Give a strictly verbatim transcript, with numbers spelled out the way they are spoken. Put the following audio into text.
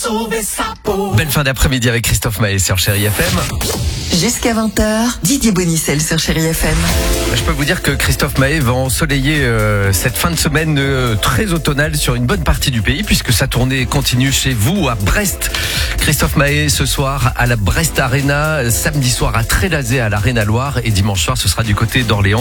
sauver sa peau. Belle fin d'après-midi avec Christophe Maé sur Chérie F M. Jusqu'à vingt heures, Didier Bonicel sur Chérie F M. Je peux vous dire que Christophe Maé va ensoleiller euh, cette fin de semaine euh, très automnale sur une bonne partie du pays, puisque sa tournée continue chez vous à Brest. Christophe Maé ce soir à la Brest Arena, samedi soir à Trélazé à l'Arena Loire et dimanche soir ce sera du côté d'Orléans.